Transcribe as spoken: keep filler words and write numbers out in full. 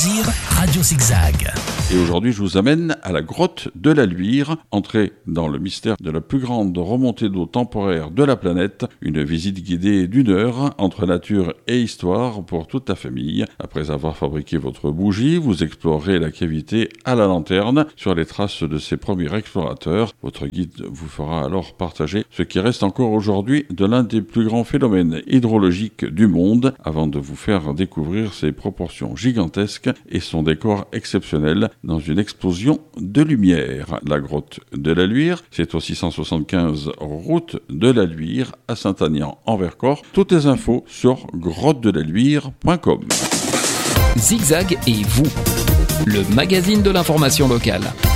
Radio Zigzag. Et aujourd'hui, je vous amène à la grotte de la Luire, entrer dans le mystère de la plus grande remontée d'eau temporaire de la planète, une visite guidée d'une heure entre nature et histoire pour toute la famille. Après avoir fabriqué votre bougie, vous explorerez la cavité à la lanterne sur les traces de ces premiers explorateurs. Votre guide vous fera alors partager ce qui reste encore aujourd'hui de l'un des plus grands phénomènes hydrologiques du monde, avant de vous faire découvrir ses proportions gigantesques et son décor exceptionnel dans une explosion de lumière. La grotte de la Luire, c'est au six cent soixante-quinze route de la Luire à Saint-Aignan en Vercors. Toutes les infos sur grotte de la luire point com. Zigzag et vous, le magazine de l'information locale.